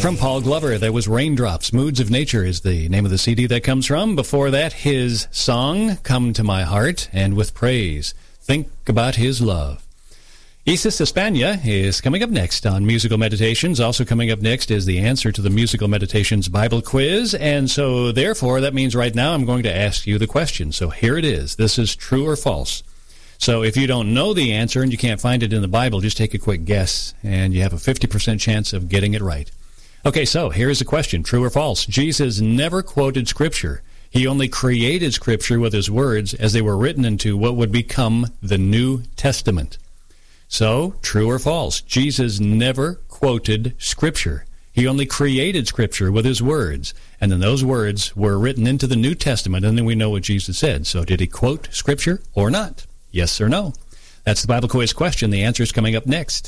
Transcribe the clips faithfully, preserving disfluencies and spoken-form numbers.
From Paul Glover, that was Raindrops. Moods of Nature is the name of the C D that comes from. Before that, his song, Come to My Heart, and With Praise, Think About His Love. Isis Espana is coming up next on Musical Meditations. Also coming up next is the answer to the Musical Meditations Bible quiz. And so, therefore, that means right now I'm going to ask you the question. So here it is. This is true or false. So if you don't know the answer and you can't find it in the Bible, just take a quick guess, and you have a fifty percent chance of getting it right. Okay, so here's the question, true or false? Jesus never quoted Scripture. He only created Scripture with his words as they were written into what would become the New Testament. So, true or false? Jesus never quoted Scripture. He only created Scripture with his words, and then those words were written into the New Testament, and then we know what Jesus said. So did he quote Scripture or not? Yes or no? That's the Bible quiz question. The answer is coming up next.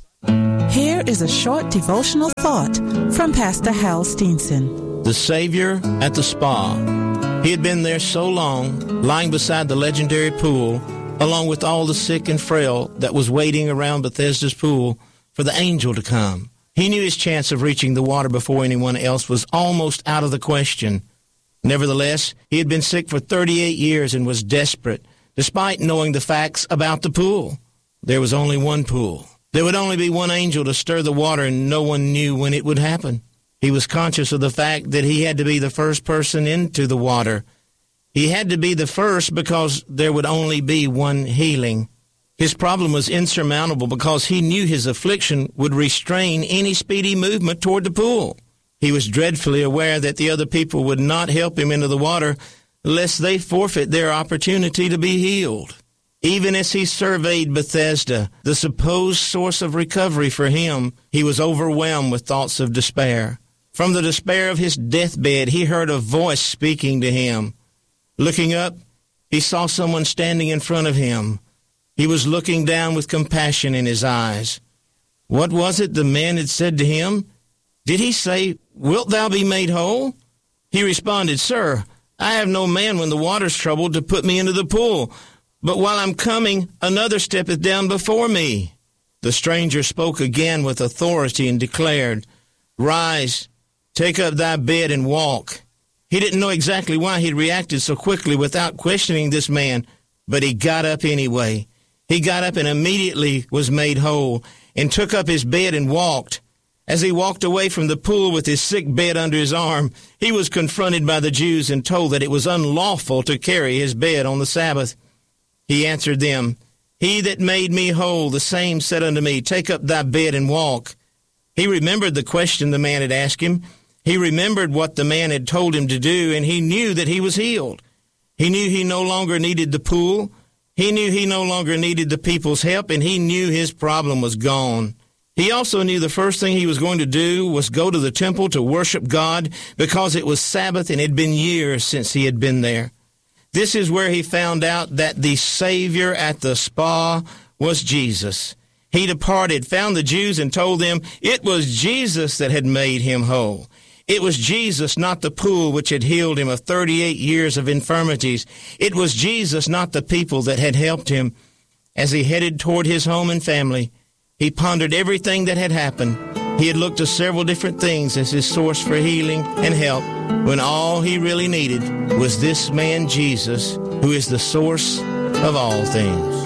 Here is a short devotional thought from Pastor Hal Steenson. The Savior at the spa. He had been there so long, lying beside the legendary pool, along with all the sick and frail that was waiting around Bethesda's pool for the angel to come. He knew his chance of reaching the water before anyone else was almost out of the question. Nevertheless, he had been sick for thirty-eight years and was desperate, despite knowing the facts about the pool. There was only one pool. There would only be one angel to stir the water, and no one knew when it would happen. He was conscious of the fact that he had to be the first person into the water. He had to be the first because there would only be one healing. His problem was insurmountable because he knew his affliction would restrain any speedy movement toward the pool. He was dreadfully aware that the other people would not help him into the water lest they forfeit their opportunity to be healed. Even as he surveyed Bethesda, the supposed source of recovery for him, he was overwhelmed with thoughts of despair. From the despair of his deathbed, he heard a voice speaking to him. Looking up, he saw someone standing in front of him. He was looking down with compassion in his eyes. What was it the man had said to him? Did he say, "Wilt thou be made whole?" He responded, "Sir, I have no man when the water's troubled to put me into the pool. But while I'm coming, another steppeth down before me." The stranger spoke again with authority and declared, "Rise, take up thy bed and walk." He didn't know exactly why he'd reacted so quickly without questioning this man, but he got up anyway. He got up and immediately was made whole and took up his bed and walked. As he walked away from the pool with his sick bed under his arm, he was confronted by the Jews and told that it was unlawful to carry his bed on the Sabbath. He answered them, "He that made me whole, the same said unto me, Take up thy bed and walk." He remembered the question the man had asked him. He remembered what the man had told him to do, and he knew that he was healed. He knew he no longer needed the pool. He knew he no longer needed the people's help, and he knew his problem was gone. He also knew the first thing he was going to do was go to the temple to worship God because it was Sabbath and it had been years since he had been there. This is where he found out that the Savior at the spa was Jesus. He departed, found the Jews, and told them it was Jesus that had made him whole. It was Jesus, not the pool, which had healed him of thirty-eight years of infirmities. It was Jesus, not the people, that had helped him. As he headed toward his home and family, he pondered everything that had happened. He had looked to several different things as his source for healing and help, when all he really needed was this man Jesus, who is the source of all things.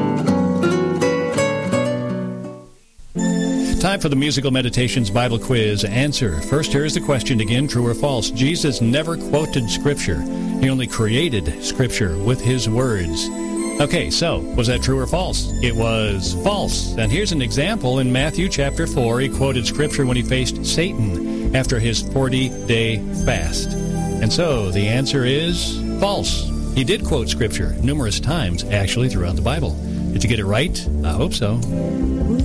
Time for the Musical Meditations Bible Quiz answer. First, here is the question again, true or false. Jesus never quoted Scripture. He only created Scripture with his words. Okay, so, was that true or false? It was false. And here's an example in Matthew chapter four. He quoted Scripture when he faced Satan after his forty-day fast. And so, the answer is false. He did quote Scripture numerous times, actually, throughout the Bible. Did you get it right? I hope so.